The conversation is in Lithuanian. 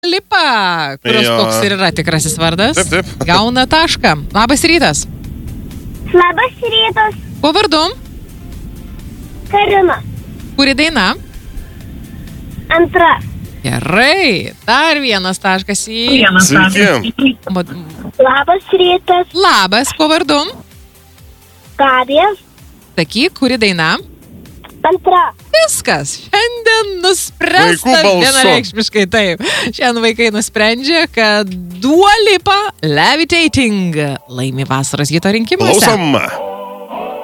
Lipa, kurios koks ir yra tikrasis vardas, Taip. gauna tašką. Labas rytas. Labas rytas, Kuo vardu? Karina. Kuri daina? Antra. Gerai. Dar vienas taškas į... Sveiki. Labas rytas, Labas, kuo vardu? Gabija. Sakyk, kuri daina? Antra. Viskas. Šiandien nuspręsta Vaikų balsu. vienareikšmiškai taip. Šiandien vaikai nusprendžia, kad Dua Lipa Levitating laimi vasaros hito rinkimuose. Klausom.